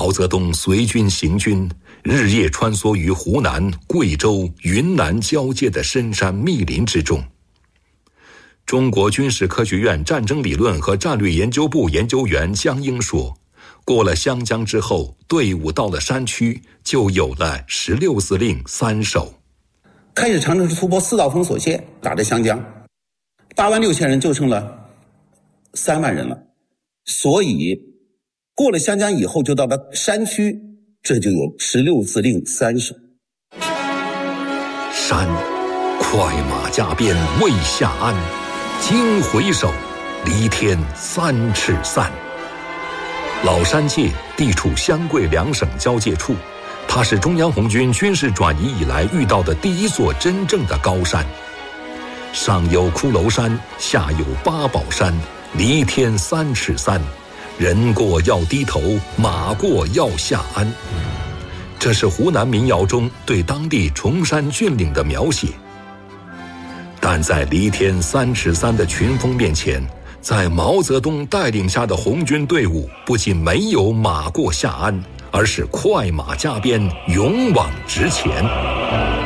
毛泽东随军行军，日夜穿梭于湖南、贵州、云南交界的深山密林之中。中国军事科学院战争理论和战略研究部研究员江英说，过了湘江之后，队伍到了山区，就有了16司令3守。 开始长城突破4道封锁线，打着湘江，86000人就剩了3万人了。所以过了湘江以后，就到了山区，这就有16司令3守。 山，快马加鞭未下鞍，惊回首，离天3尺3。老山界地处湘桂2省交界处，它是中央红军军事转移以来遇到的第一座真正的高山。上有骷髅山，下有八宝山，离天3尺3，人过要低头，马过要下鞍。这是湖南民谣中对当地崇山峻岭的描写。但在离天3尺3的群峰面前，在毛泽东带领下的红军队伍不仅没有马过下鞍，而是快马加鞭，勇往直前。